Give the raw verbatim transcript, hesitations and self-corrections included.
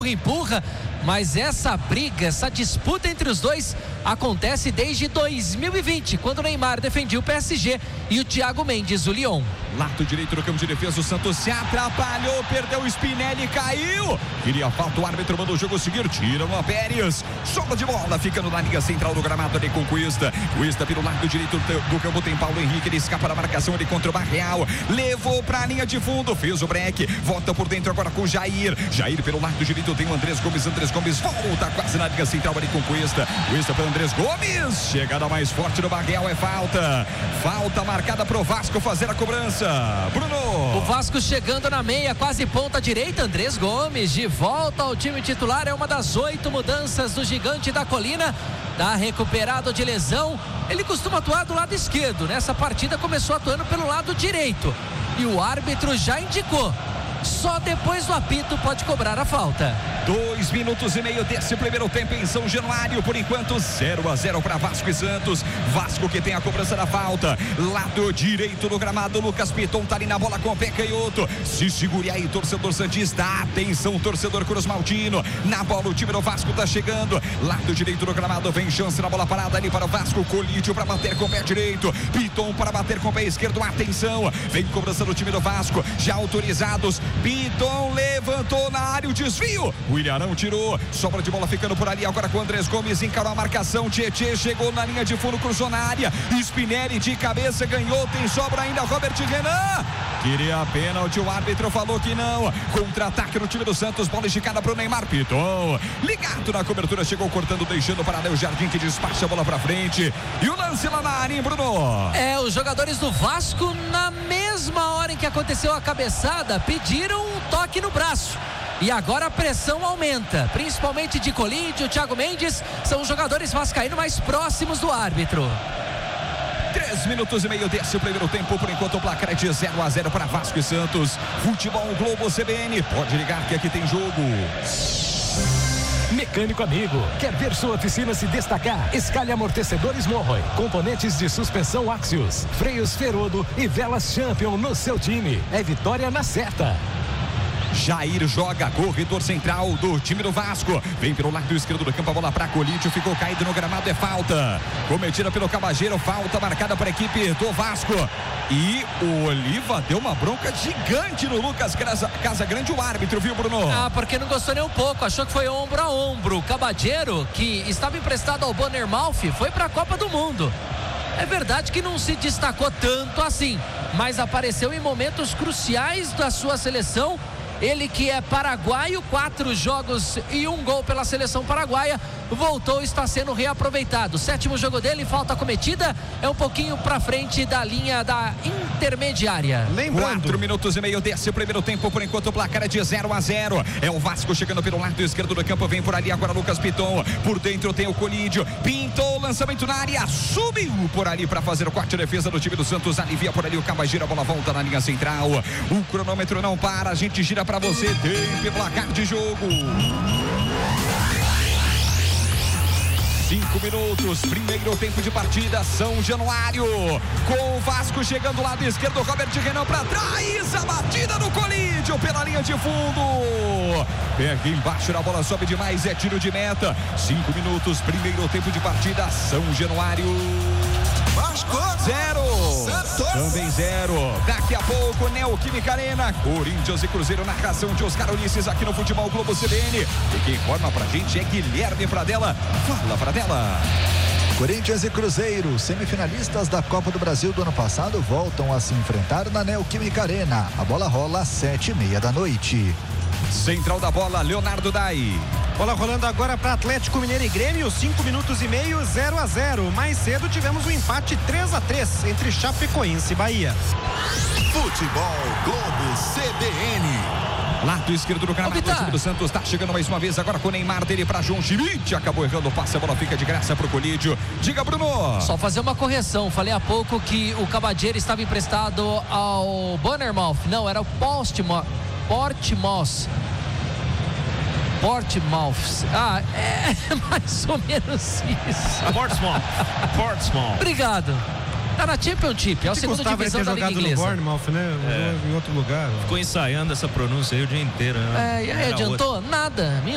empurra, mas essa briga, essa disputa entre os dois acontece desde dois mil e vinte, quando o Neymar defendia o P S G e o Thiago Mendes o Lyon. Lado direito do campo de defesa, o Santos se atrapalhou, perdeu o Spinelli, caiu. Queria falta, o árbitro mandou o jogo seguir, tira o Pérez. Sobra de bola, ficando na linha central do gramado ali com Cuesta. Cuesta pelo lado direito do campo, tem Paulo Henrique, ele escapa da marcação, ele contra o Barreal. Levou pra linha de fundo, fez o break, volta por dentro agora com Jair. Jair pelo lado direito tem o Andrés Gomes, Andrés Gomes volta quase na linha central ali com Cuesta. Cuesta para Andrés Gomes, chegada mais forte do Barreal, é falta. Falta marcada pro Vasco fazer a cobrança. Bruno. O Vasco chegando na meia, quase ponta direita, Andrés Gomes de volta ao time titular, é uma das oito mudanças do gigante da colina, tá recuperado de lesão. Ele costuma atuar do lado esquerdo, nessa partida começou atuando pelo lado direito e o árbitro já indicou, só depois do apito pode cobrar a falta. Dois minutos e meio desse primeiro tempo em São Januário, por enquanto zero a zero para Vasco e Santos. Vasco que tem a cobrança da falta, lado direito do gramado, Lucas Piton tá ali na bola com o pé canhoto. Se segure aí, torcedor santista, atenção, torcedor Cruz Maltino, na bola o time do Vasco tá chegando, lado direito do gramado, vem chance na bola parada ali para o Vasco, Colídio para bater com o pé direito, Piton para bater com o pé esquerdo, atenção, vem cobrança do time do Vasco, já autorizados, Piton levantou na área, o desvio, o Ilharão tirou, sobra de bola ficando por ali agora com o Andrés Gomes, encarou a marcação, Tietê chegou na linha de fundo, cruzou na área, Spinelli de cabeça ganhou, tem sobra ainda, Robert Renan, queria pênalti, o árbitro falou que não, contra-ataque no time do Santos, bola esticada pro Neymar, Piton, ligado na cobertura, chegou cortando, deixando para Léo Jardim que despacha a bola pra frente, e o lance lá na área, hein, Bruno? É, os jogadores do Vasco, na mesma hora em que aconteceu a cabeçada, pediram um toque no braço. E agora a pressão aumenta, principalmente de Colídio, Thiago Mendes, são os jogadores vascaínos mais próximos do árbitro. Três minutos e meio desse primeiro tempo, por enquanto o placar é de zero a zero para Vasco e Santos. Futebol Globo C B N, pode ligar que aqui tem jogo. Mecânico amigo, quer ver sua oficina se destacar? Escalhe amortecedores Morroy, componentes de suspensão Axios, freios Ferodo e velas Champion no seu time. É vitória na certa. Jair joga, corredor central do time do Vasco, vem pelo lado esquerdo do campo, a bola para Colídio, ficou caído no gramado, é falta cometida pelo Cabageiro, falta marcada para a equipe do Vasco, e o Oliva deu uma bronca gigante no Lucas Casagrande, o árbitro, viu, Bruno? Ah, porque não gostou nem um pouco, achou que foi ombro a ombro. O Cabageiro, que estava emprestado ao Bournemouth, foi para a Copa do Mundo. É verdade que não se destacou tanto assim, mas apareceu em momentos cruciais da sua seleção. Ele que é paraguaio, quatro jogos e um gol pela seleção paraguaia, voltou e está sendo reaproveitado. Sétimo jogo dele, falta cometida, é um pouquinho para frente da linha da intermediária. Lembrando, quatro minutos e meio desse primeiro tempo, por enquanto o placar é de zero a zero. É o Vasco chegando pelo lado esquerdo do campo, vem por ali agora Lucas Piton, por dentro tem o Colídio, pintou o lançamento na área, subiu por ali para fazer o corte de defesa do time do Santos, alivia por ali o Cabageiro, a bola volta na linha central, o cronômetro não para, a gente gira para você, tempo e placar de jogo. Cinco minutos, primeiro tempo de partida, São Januário, com o Vasco chegando do lado esquerdo, Robert Renan para trás, a batida no Colídio pela linha de fundo, pega embaixo da bola, sobe demais, é tiro de meta. Cinco minutos, primeiro tempo de partida, São Januário Vasco zero, Santos também zero. Daqui a pouco, Neoquímica Arena, Corinthians e Cruzeiro, narração de Oscar Ulisses aqui no Futebol Globo C B N. E quem informa pra gente é Guilherme Pradella. Fala, Pradella. Corinthians e Cruzeiro, semifinalistas da Copa do Brasil do ano passado, voltam a se enfrentar na Neoquímica Arena. A bola rola às sete e meia da noite. Central da bola, Leonardo Dai. Bola rolando agora para Atlético Mineiro e Grêmio, cinco minutos e meio, zero a zero. Mais cedo tivemos um empate três a três entre Chapecoense e Bahia. Futebol Globo C B N. Lado esquerdo do gramado, o time do Santos está chegando mais uma vez agora com o Neymar, dele para João Schmidt, acabou errando o passe, a bola fica de graça pro Colídio. Diga, Bruno. Só fazer uma correção, falei há pouco que o Cabageiro estava emprestado ao Bournemouth, não, era o Portsmouth. Portsmouth. Portsmouth. Ah, é mais ou menos isso. Portsmouth. Portsmouth. Obrigado. Tá na Championship, é a segunda divisão da Liga Inglesa. Jogado no Bournemouth, né? É. Em outro lugar. Ficou ensaiando essa pronúncia aí o dia inteiro. Né? É, e aí adiantou? Outra. Nada. Minha